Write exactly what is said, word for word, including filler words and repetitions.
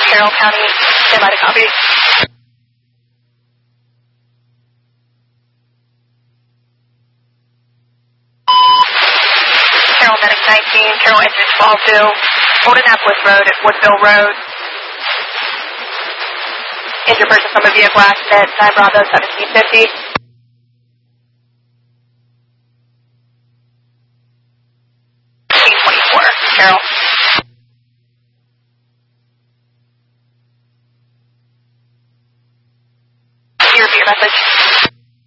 Carroll County, stand by to copy. Carroll Medic nineteen, Carroll engine twelve two, Indianapolis Road at Woodville Road. Injured person from a vehicle accident, nine Bravo seventeen fifty. T twenty-four, Carroll. Can you repeat your message?